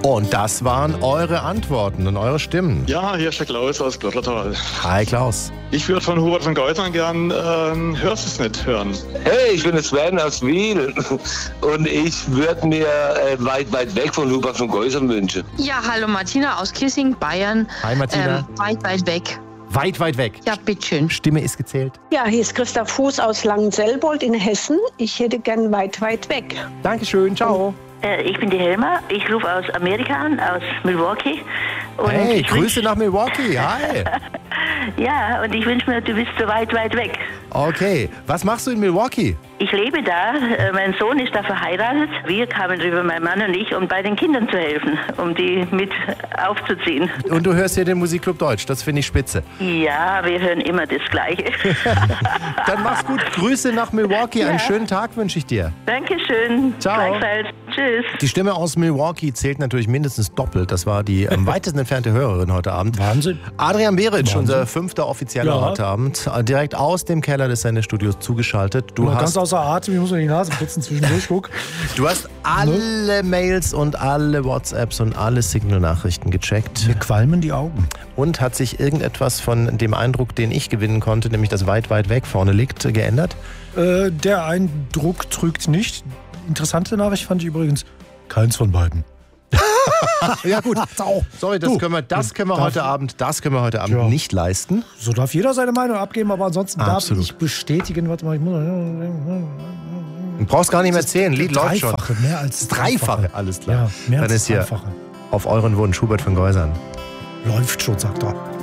Und das waren eure Antworten und eure Stimmen. Ja, hier ist der Klaus aus Glottertal. Hi Klaus. Ich würde von Hubert von Geusern gern Hörst es nicht hören. Hey, ich bin der Sven aus Wiel und ich würde mir weit, weit weg von Hubert von Geusern wünschen. Ja, hallo Martina aus Kissing, Bayern. Hi Martina. Weit, weit weg. Weit, weit weg. Ja, bitteschön. Stimme ist gezählt. Ja, hier ist Christa Fuß aus Langenselbold in Hessen. Ich hätte gern weit, weit weg. Dankeschön, ciao. Ich bin die Helma, ich rufe aus Amerika an, aus Milwaukee. Und hey, Grüße nach Milwaukee, hi. Ja, und ich wünsche mir, du bist so weit, weit weg. Okay, was machst du in Milwaukee? Ich lebe da, mein Sohn ist da verheiratet. Wir kamen rüber, mein Mann und ich, um bei den Kindern zu helfen, um die mit aufzuziehen. Und du hörst hier den Musikclub Deutsch, das finde ich spitze. Ja, wir hören immer das Gleiche. Dann mach's gut, Grüße nach Milwaukee, Ja. Einen schönen Tag wünsche ich dir. Dankeschön. Ciao. Gleichfalls. Tschüss. Die Stimme aus Milwaukee zählt natürlich mindestens doppelt. Das war die am weitesten entfernte Hörerin heute Abend. Wahnsinn. Adrian Beritsch, unser 5. offizieller Ja. heute Abend, direkt aus dem Keller des Sendestudios zugeschaltet. Du Ganz hast, außer Atem, ich muss mir die Nase putzen zwischendurch, guck. du hast alle Mails und alle WhatsApps und alle Signal-Nachrichten gecheckt. Mir qualmen die Augen. Und hat sich irgendetwas von dem Eindruck, den ich gewinnen konnte, nämlich dass weit, weit weg vorne liegt, geändert? Der Eindruck trügt nicht. Interessante Nachricht fand ich übrigens, keins von beiden. Ja gut, sorry, das können wir heute Abend Ja. nicht leisten. So darf jeder seine Meinung abgeben, aber ansonsten Absolut. darf ich bestätigen, warte mal, ich muss... Du brauchst gar nicht mehr zählen, Lied läuft schon. Dreifache, mehr als Dreifache, alles klar. Ja, mehr Dann als ist hier Dreifache. auf euren Wunsch Hubert von Geusern. Läuft schon, sagt er.